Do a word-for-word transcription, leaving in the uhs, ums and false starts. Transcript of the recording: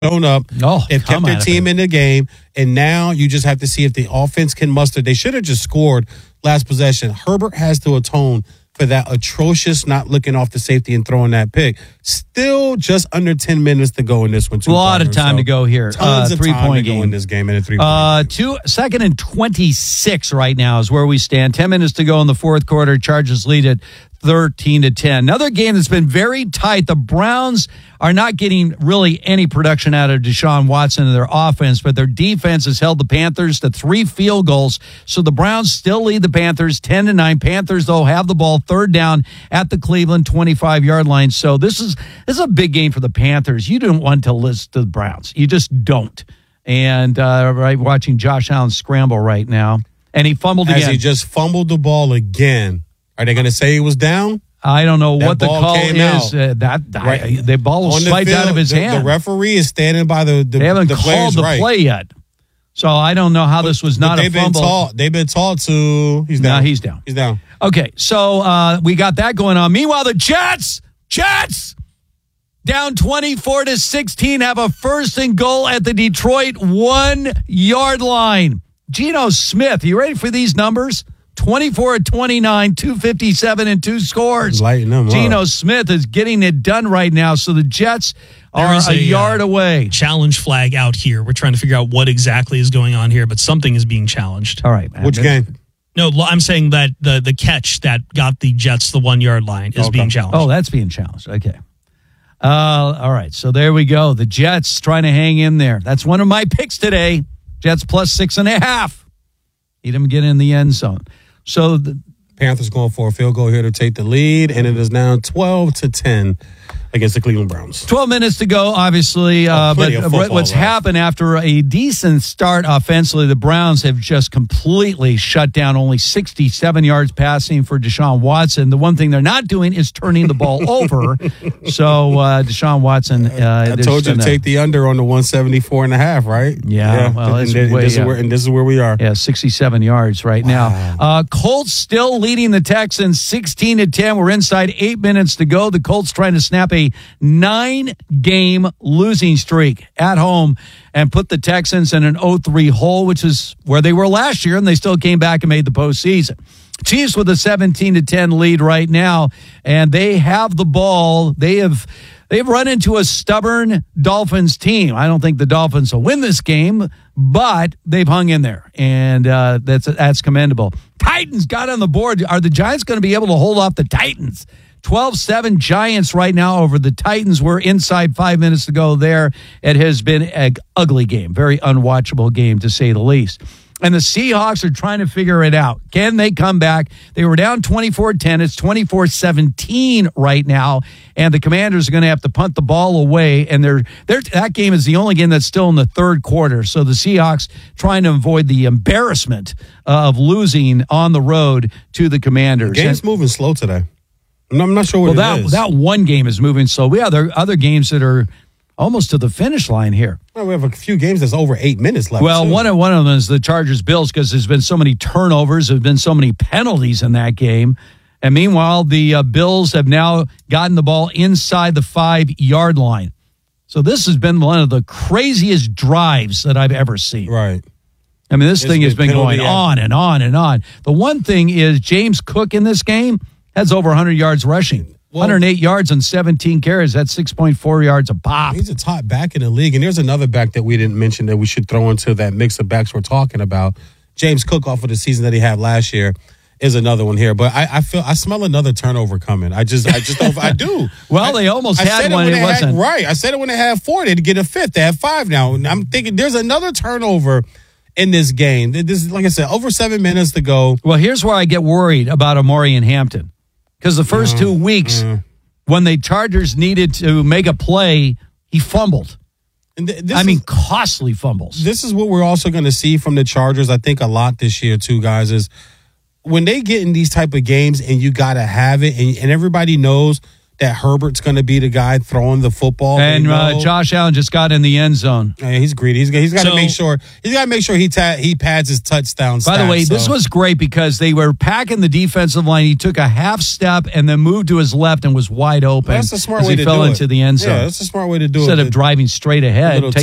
shown up. Oh, They've kept their team in the game, and now you just have to see if the offense can muster. They should have just scored last possession. Herbert has to atone for that atrocious not looking off the safety and throwing that pick. Still just under ten minutes to go in this one. Too, a lot partner. of time so to go here. Tons uh, of three time point to game. go in this game. In a three-point uh, game. two, second and twenty-six right now is where we stand. Ten minutes to go in the fourth quarter. Chargers lead it thirteen to ten. Another game that's been very tight. The Browns are not getting really any production out of Deshaun Watson and their offense, but their defense has held the Panthers to three field goals. So the Browns still lead the Panthers ten to nine. Panthers, though, have the ball third down at the Cleveland twenty-five yard line. So this is this is a big game for the Panthers. You don't want to list the Browns. You just don't. And uh, right, watching Josh Allen scramble right now. And he fumbled As again. he just fumbled the ball again. Are they going to say he was down? I don't know that what the call is. Uh, that right. I, the ball was On the swiped field, out of his the, hand. The referee is standing by the the They haven't the called the right. play yet. So I don't know how but, this was not a fumble. Been taught, they've been taught to. He's down. No, he's down. He's down. Okay, so uh, we got that going on. Meanwhile, the Jets, Jets, down twenty-four to sixteen, have a first and goal at the Detroit one-yard line. Geno Smith, you ready for these numbers? twenty-four of twenty-nine, two fifty-seven, and two scores. Lighten them up. Geno Smith is getting it done right now, so the Jets are a, a yard uh, away. Challenge flag out here. We're trying to figure out what exactly is going on here, but something is being challenged. All right, man. Which game? No, I'm saying that the the catch that got the Jets the one-yard line is okay. being challenged. Oh, that's being challenged. Okay. Uh, all right, so there we go. The Jets trying to hang in there. That's one of my picks today. Jets plus six and a half. Need them to get in the end zone. So the Panthers going for a field goal here to take the lead, and it is now twelve to ten against the Cleveland Browns. twelve minutes to go, obviously. Uh, oh, but football, what's right? happened after a decent start offensively, the Browns have just completely shut down, only sixty-seven yards passing for Deshaun Watson. The one thing they're not doing is turning the ball over. So uh, Deshaun Watson. Uh, I told you to take the under on the one seventy-four and a half, right? Yeah. yeah. Well, and, and, way, this uh, is where, and this is where we are. Yeah, sixty-seven yards right wow. now. Uh, Colts still leading the Texans sixteen to ten. We're inside eight minutes to go. The Colts trying to snap a nine-game losing streak at home and put the Texans in an oh three hole, which is where they were last year, and they still came back and made the postseason. Chiefs with a seventeen to ten lead right now, and they have the ball. They have they've run into a stubborn Dolphins team. I don't think the Dolphins will win this game, but they've hung in there, and uh, that's that's commendable. Titans got on the board. Are the Giants going to be able to hold off the Titans? twelve seven Giants right now over the Titans. We're inside five minutes to go there. It has been an ugly game, very unwatchable game to say the least. And the Seahawks are trying to figure it out. Can they come back? They were down twenty-four ten. It's twenty-four seventeen right now. And the Commanders are going to have to punt the ball away. And they're, they're, that game is the only game that's still in the third quarter. So the Seahawks trying to avoid the embarrassment of losing on the road to the Commanders. The game's and, moving slow today. I'm not sure what well, it that, is. That one game is moving slow. We have other, other games that are almost to the finish line here. Well, we have a few games that's over eight minutes left. Well, too. one of, one of them is the Chargers-Bills because there's been so many turnovers. There have been so many penalties in that game. And meanwhile, the uh, Bills have now gotten the ball inside the five-yard line. So this has been one of the craziest drives that I've ever seen. Right. I mean, this It's thing has been been going penalty on and on and on. The one thing is James Cook in this game has over one hundred yards rushing. Well, one hundred eight yards on seventeen carries. That's six point four yards a pop. He's a top back in the league. And there's another back that we didn't mention that we should throw into that mix of backs we're talking about. James Cook, off of the season that he had last year, is another one here. But I, I feel I smell another turnover coming. I just I just don't I do. Well, I, they almost I had said one. It, it wasn't had, right. I said it when they had four. They'd get a fifth. They have five now. And I'm thinking there's another turnover in this game. This is, like I said, over seven minutes to go. Well, here's where I get worried about Amari and Hampton. Because the first two weeks, mm. when the Chargers needed to make a play, he fumbled. And th- this I is, mean, costly fumbles. This is what we're also going to see from the Chargers, I think, a lot this year, too, guys, is when they get in these type of games and you got to have it, and, and everybody knows that Herbert's going to be the guy throwing the football. And They uh, know- Josh Allen just got in the end zone. Yeah, he's greedy. He's, he's got to So- make sure he's got to make sure he ta- he pads his touchdown. By the stats, way, this so. was great because they were packing the defensive line. He took a half step and then moved to his left and was wide open. That's a smart as way he to fell do into it. the end zone. Yeah, that's a smart way to do Instead it. of driving straight ahead, Little